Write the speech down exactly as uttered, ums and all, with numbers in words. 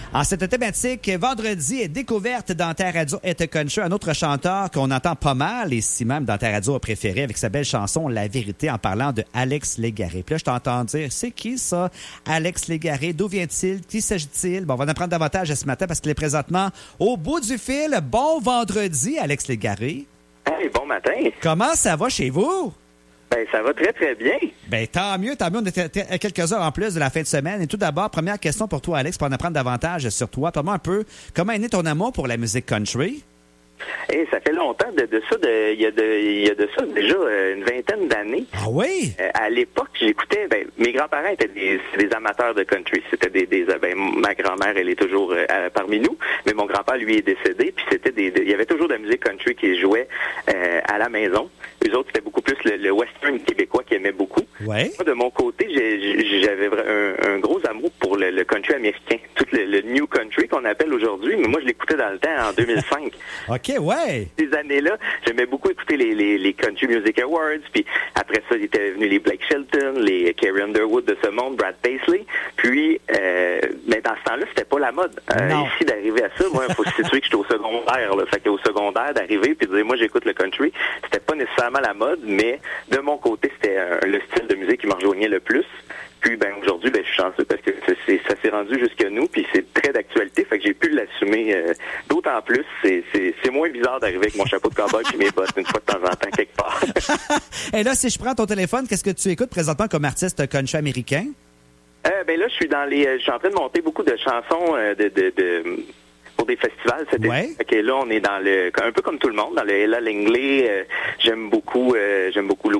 En cette thématique, vendredi est découverte dans ta radio et country un autre chanteur qu'on entend pas mal, et si même dans ta radio préférée, avec sa belle chanson La Vérité, en parlant de Alex Légaré. Puis là, je t'entends dire, c'est qui ça, Alex Légaré? D'où vient-il? Qui s'agit-il? Bon, on va en apprendre davantage ce matin parce qu'il est présentement au bout du fil. Bon vendredi, Alex Légaré. Hey, bon matin. Comment ça va chez vous? Ben, ça va très, très bien. Ben, tant mieux, tant mieux. On était à quelques heures en plus de la fin de semaine. Et tout d'abord, première question pour toi, Alex, pour en apprendre davantage sur toi. Parle-moi un peu, comment est né ton amour pour la musique country? Hey, ça fait longtemps de, de ça, de, il y a de, il y a de ça déjà euh, une vingtaine d'années. Ah oui? Euh, à l'époque, j'écoutais, ben, mes grands-parents étaient des, des amateurs de country. C'était des, des ben, ma grand-mère, elle est toujours euh, parmi nous, mais mon grand-père, lui, est décédé. Puis c'était des, de, il y avait toujours de la musique country qui jouait euh, à la maison. Eux autres, c'était beaucoup plus le, le western québécois qu'ils aimaient beaucoup. Ouais. Moi, de mon côté, j'ai, j'avais un, un gros amour pour le, le country américain, tout le, le new country qu'on appelle aujourd'hui. Mais moi, je l'écoutais dans le temps, en deux mille cinq. OK, ouais. Ces années-là, j'aimais beaucoup écouter les, les, les Country Music Awards, puis après ça, il était venu les Blake Shelton, les Carrie Underwood de ce monde, Brad Paisley. Puis, euh, mais dans ce temps-là, c'était pas la mode. Euh, ici, d'arriver à ça, moi, il faut se situer que j'étais au secondaire. Là. Fait qu'au secondaire, d'arriver puis de dire, moi, j'écoute le country, c'était pas nécessairement la mode, mais de mon côté, c'était euh, le style de musique qui me rejoignait le plus. Puis, ben aujourd'hui, ben je suis chanceux parce que c'est, ça s'est rendu jusqu'à nous, puis c'est très d'actualité, fait que j'ai pu l'assumer. Euh, d'autant plus, c'est, c'est, c'est moins bizarre d'arriver avec mon chapeau de cowboy et mes bottes une fois de temps en temps quelque part. Et là, si je prends ton téléphone, qu'est-ce que tu écoutes présentement comme artiste country américain? Euh, ben là, je suis dans les, je suis en train de monter beaucoup de chansons euh, de, de, de pour des festivals cet été. Ouais. Fait que là, on est dans le, un peu comme tout le monde, dans le Ella Langley. Euh, j'aime beaucoup, euh, j'aime beaucoup